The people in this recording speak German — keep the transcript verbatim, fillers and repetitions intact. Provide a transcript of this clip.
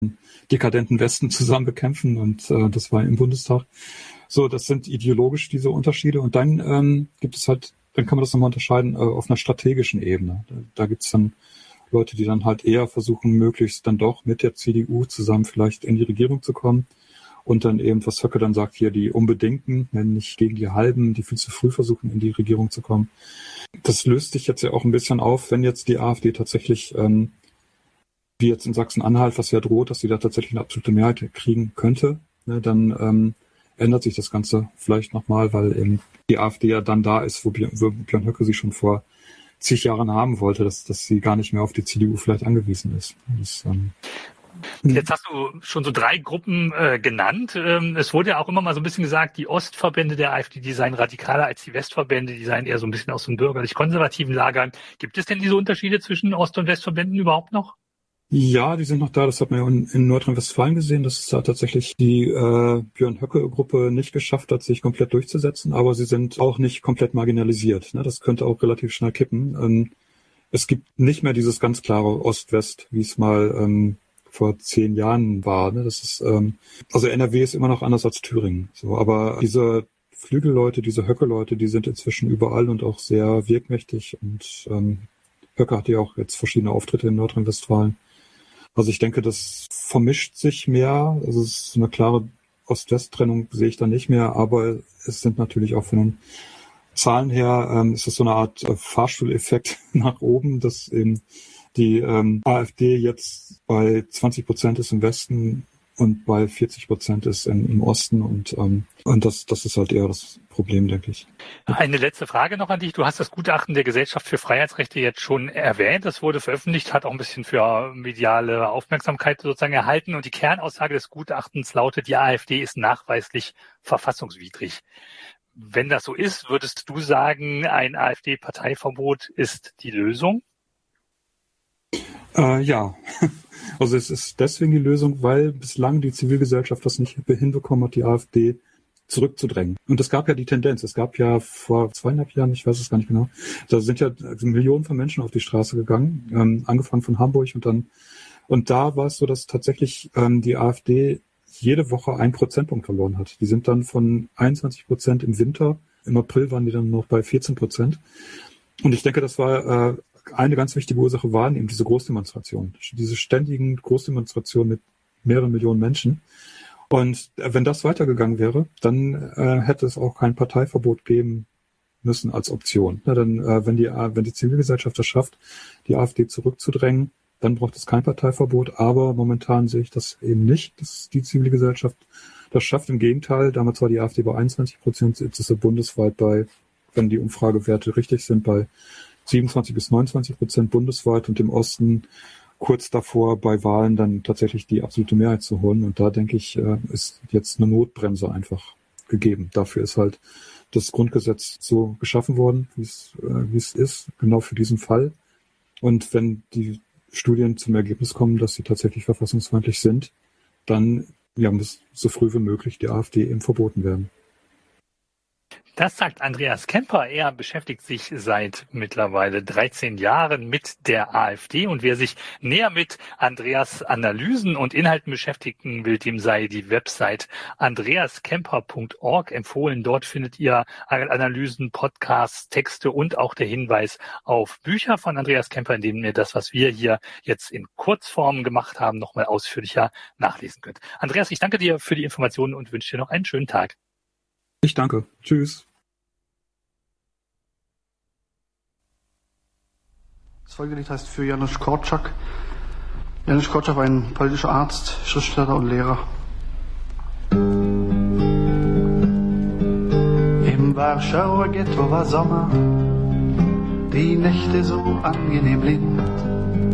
dekadenten Westen zusammen bekämpfen und äh, das war im Bundestag. So, das sind ideologisch diese Unterschiede und dann ähm, gibt es halt, dann kann man das nochmal unterscheiden äh, auf einer strategischen Ebene. Da, da gibt es dann Leute, die dann halt eher versuchen, möglichst dann doch mit der C D U zusammen vielleicht in die Regierung zu kommen und dann eben, was Höcke dann sagt, hier die Unbedingten, wenn nicht gegen die Halben, die viel zu früh versuchen, in die Regierung zu kommen. Das löst sich jetzt ja auch ein bisschen auf, wenn jetzt die AfD tatsächlich, ähm, wie jetzt in Sachsen-Anhalt, was ja droht, dass sie da tatsächlich eine absolute Mehrheit kriegen könnte, ne, dann ähm, ändert sich das Ganze vielleicht nochmal, weil eben die AfD ja dann da ist, wo Björn, wo Björn Höcke sie schon vor zig Jahren haben wollte, dass, dass sie gar nicht mehr auf die C D U vielleicht angewiesen ist. Das, ähm, Jetzt hast du schon so drei Gruppen äh, genannt. Ähm, es wurde ja auch immer mal so ein bisschen gesagt, die Ostverbände der AfD, die seien radikaler als die Westverbände, die seien eher so ein bisschen aus den bürgerlich-konservativen Lagern. Gibt es denn diese Unterschiede zwischen Ost- und Westverbänden überhaupt noch? Ja, die sind noch da. Das hat man ja in, in Nordrhein-Westfalen gesehen, dass es da tatsächlich die äh, Björn-Höcke-Gruppe nicht geschafft hat, sich komplett durchzusetzen. Aber sie sind auch nicht komplett marginalisiert. Ne? Das könnte auch relativ schnell kippen. Ähm, es gibt nicht mehr dieses ganz klare Ost-West, wie es mal ähm, vor zehn Jahren war. Ne? Das ist ähm, also N R W ist immer noch anders als Thüringen. So, aber diese Flügelleute, diese Höcke-Leute, die sind inzwischen überall und auch sehr wirkmächtig. Und ähm, Höcke hatte ja auch jetzt verschiedene Auftritte in Nordrhein-Westfalen. Also ich denke, das vermischt sich mehr. Also es ist eine klare Ost-West-Trennung, sehe ich da nicht mehr. Aber es sind natürlich auch von den Zahlen her, ähm, ist es so eine Art äh, Fahrstuhleffekt nach oben, dass eben die ähm, AfD jetzt bei zwanzig Prozent ist im Westen und bei vierzig Prozent ist in, im Osten. Und, ähm, und das, das ist halt eher das Problem, denke ich. Eine letzte Frage noch an dich. Du hast das Gutachten der Gesellschaft für Freiheitsrechte jetzt schon erwähnt. Das wurde veröffentlicht, hat auch ein bisschen für mediale Aufmerksamkeit sozusagen erhalten. Und die Kernaussage des Gutachtens lautet, die AfD ist nachweislich verfassungswidrig. Wenn das so ist, würdest du sagen, ein AfD-Parteiverbot ist die Lösung? Äh, ja, also es ist deswegen die Lösung, weil bislang die Zivilgesellschaft das nicht hinbekommen hat, die AfD zurückzudrängen. Und es gab ja die Tendenz, es gab ja vor zweieinhalb Jahren, ich weiß es gar nicht genau, da sind ja Millionen von Menschen auf die Straße gegangen, ähm, angefangen von Hamburg und dann, und da war es so, dass tatsächlich ähm, die AfD jede Woche einen Prozentpunkt verloren hat. Die sind dann von einundzwanzig Prozent im Winter, im April waren die dann noch bei vierzehn Prozent. Und ich denke, das war äh, eine ganz wichtige Ursache waren eben diese Großdemonstrationen, diese ständigen Großdemonstrationen mit mehreren Millionen Menschen. Und wenn das weitergegangen wäre, dann äh, hätte es auch kein Parteiverbot geben müssen als Option. Na, dann, äh, wenn die, äh, wenn die Zivilgesellschaft das schafft, die AfD zurückzudrängen, dann braucht es kein Parteiverbot. Aber momentan sehe ich das eben nicht, dass die Zivilgesellschaft das schafft. Im Gegenteil, damals war die AfD bei einundzwanzig Prozent, jetzt ist sie bundesweit bei, wenn die Umfragewerte richtig sind, bei siebenundzwanzig bis neunundzwanzig Prozent bundesweit und im Osten kurz davor bei Wahlen dann tatsächlich die absolute Mehrheit zu holen. Und da denke ich, ist jetzt eine Notbremse einfach gegeben. Dafür ist halt das Grundgesetz so geschaffen worden, wie es, wie es ist, genau für diesen Fall. Und wenn die Studien zum Ergebnis kommen, dass sie tatsächlich verfassungsfeindlich sind, dann ja, muss so früh wie möglich die AfD eben verboten werden. Das sagt Andreas Kemper. Er beschäftigt sich seit mittlerweile dreizehn Jahren mit der AfD. Und wer sich näher mit Andreas Analysen und Inhalten beschäftigen will, dem sei die Website andreas kemper punkt org empfohlen. Dort findet ihr Analysen, Podcasts, Texte und auch der Hinweis auf Bücher von Andreas Kemper, in denen ihr das, was wir hier jetzt in Kurzform gemacht haben, nochmal ausführlicher nachlesen könnt. Andreas, ich danke dir für die Informationen und wünsche dir noch einen schönen Tag. Ich danke. Tschüss. Das folgende Lied heißt Für Janusz Korczak. Janusz Korczak war ein polnischer Arzt, Schriftsteller und Lehrer. Im Warschauer Ghetto war Sommer, die Nächte so angenehm lind.